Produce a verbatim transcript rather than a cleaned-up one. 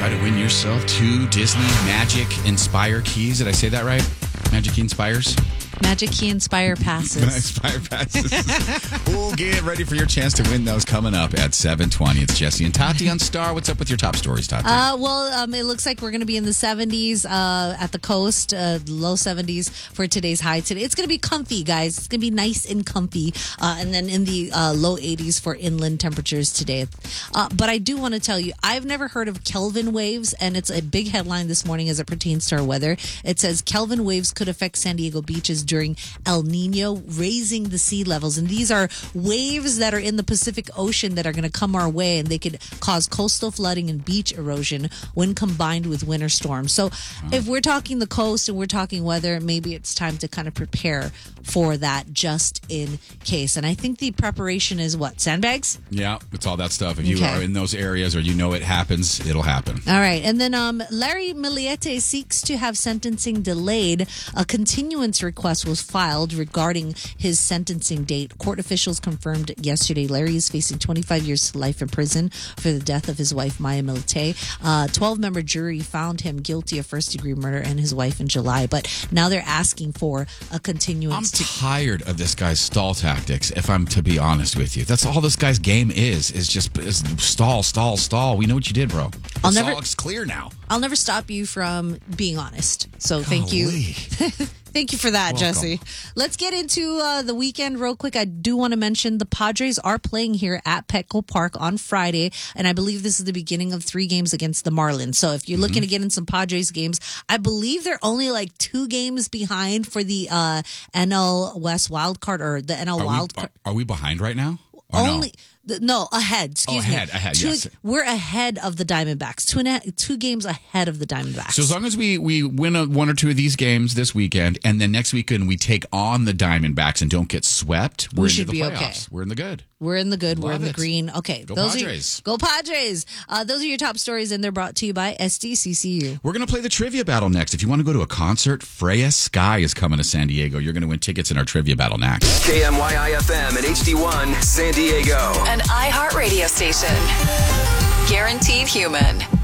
try to win yourself two Disney Magic Inspire keys. Did I say that right? Magic Key Inspires? Magic Key Inspire passes. Inspire passes. We'll get ready for your chance to win those coming up at seven twenty. It's Jesse and Tati on Star. What's up with your top stories, Tati? Uh, well, um, it looks like we're going to be in the seventies uh, at the coast, uh, low seventies for today's high today. It's going to be comfy, guys. It's going to be nice and comfy. Uh, and then in the uh, low eighties for inland temperatures today. Uh, but I do want to tell you, I've never heard of Kelvin waves, and it's a big headline this morning as it pertains to our weather. It says Kelvin waves could affect San Diego beaches during El Nino, raising the sea levels. And these are waves that are in the Pacific Ocean that are going to come our way, and they could cause coastal flooding and beach erosion when combined with winter storms. So oh. if we're talking the coast and we're talking weather, maybe it's time to kind of prepare for that just in case. And I think the preparation is what? Sandbags? Yeah, it's all that stuff. If you Okay. are in those areas or you know it happens, it'll happen. All right. And then um, Larry Miliete seeks to have sentencing delayed. A continuance request was filed regarding his sentencing date. Court officials confirmed yesterday Larry is facing twenty-five years to life in prison for the death of his wife, Maya Miliete. A twelve-member jury found him guilty of first-degree murder and his wife in July. But now they're asking for a continuance. I'm tired of this guy's stall tactics, if I'm to be honest with you. That's all this guy's game is, is just is stall, stall, stall. We know what you did, bro. I'll It's never- all, it's clear now. I'll never stop you from being honest. So thank you. Golly. Thank you for that, Welcome. Jesse. Let's get into uh, the weekend real quick. I do want to mention the Padres are playing here at Petco Park on Friday, and I believe this is the beginning of three games against the Marlins. So if you're Mm-hmm. looking to get in some Padres games, I believe they're only like two games behind for the uh, N L West wild card or the N L Are wild we, card. are, are we behind right now? Or no? Only the, no ahead. Excuse Oh, ahead, me. ahead, Two, yes. We're ahead of the Diamondbacks. Two and a, two games ahead of the Diamondbacks. So as long as we, we win a, one or two of these games this weekend, and then next weekend we take on the Diamondbacks and don't get swept, we're We into should the be playoffs. okay. We're in the good. We're in the good. We're Love in the it. green. Okay. Go those Padres. Are, go Padres. Uh, those are your top stories, and they're brought to you by S D C C U. We're going to play the trivia battle next. If you want to go to a concert, Freya Sky is coming to San Diego. You're going to win tickets in our trivia battle next. K M Y I F M and H D one San Diego. An iHeart radio station. Guaranteed human.